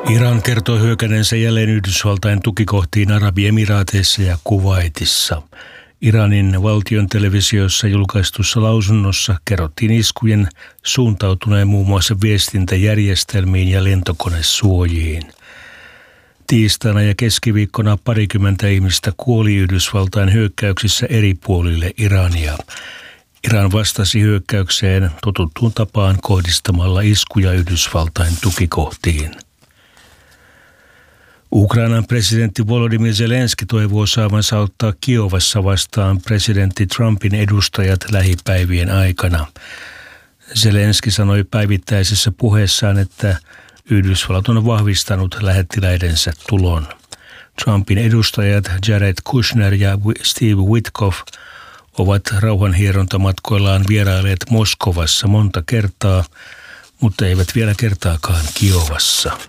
Iran kertoo hyökänneensä jälleen Yhdysvaltain tukikohtiin Arabiemiraateissa ja Kuwaitissa. Iranin valtion televisiossa julkaistussa lausunnossa kerrottiin iskujen suuntautuneen muun muassa viestintäjärjestelmiin ja lentokonesuojiin. Tiistaina ja keskiviikkona 20 ihmistä kuoli Yhdysvaltain hyökkäyksissä eri puolille Irania. Iran vastasi hyökkäykseen totuttuun tapaan kohdistamalla iskuja Yhdysvaltain tukikohtiin. Ukrainan presidentti Volodymyr Zelenski toivoo saavansa ottaa Kiovassa vastaan presidentti Trumpin edustajat lähipäivien aikana. Zelenski sanoi päivittäisessä puheessaan, että Yhdysvallat on vahvistanut lähettiläidensä tulon. Trumpin edustajat Jared Kushner ja Steve Witkoff ovat rauhanhierontamatkoillaan vierailleet Moskovassa monta kertaa, mutta eivät vielä kertaakaan Kiovassa.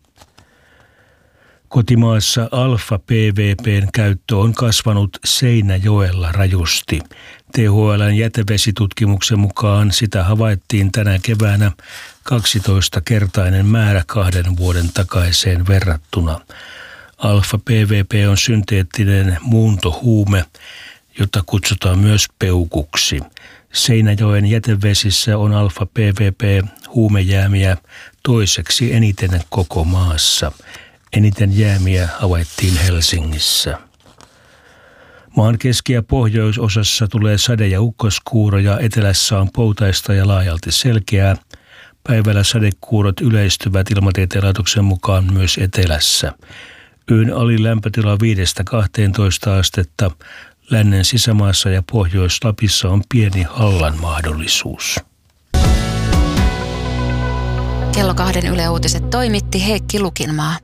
Kotimaassa alfa-PVP:n käyttö on kasvanut Seinäjoella rajusti. THL:n jätevesitutkimuksen mukaan sitä havaittiin tänä keväänä 12-kertainen määrä 2 vuoden takaiseen verrattuna. Alfa-PVP on synteettinen muuntohuume, jota kutsutaan myös peukuksi. Seinäjoen jätevesissä on alfa-PVP-huumejäämiä toiseksi eniten koko maassa. Eniten jäämiä havaittiin Helsingissä. Maan keski- ja pohjoisosassa tulee sade- ja ukkoskuuroja, etelässä on poutaista ja laajalti selkeää. Päivällä sadekuurot yleistyvät Ilmatieteen laitoksen mukaan myös etelässä. Yön alilämpötila 5-12 astetta. Lännen sisämaassa ja Pohjois-Lapissa on pieni hallan mahdollisuus. Kello 2 Yle Uutiset toimitti Heikki Lukinmaa.